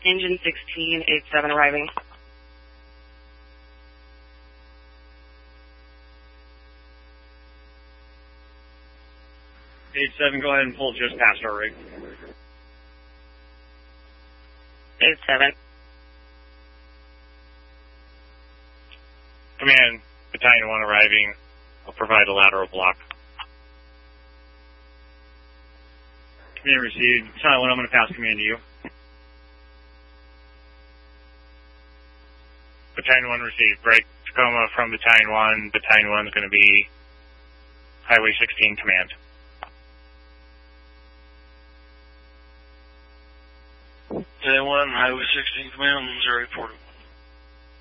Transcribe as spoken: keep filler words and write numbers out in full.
Engine sixteen, eight seven arriving. eight seven, go ahead and pull just past our rig. eight seven. Command, Battalion one arriving. I'll provide a lateral block. Command received. Battalion one, I'm going to pass command to you. Battalion one received. Break Tacoma from Battalion one. Battalion one is going to be Highway sixteen command. Battalion one, Highway sixteen command, Missouri Port.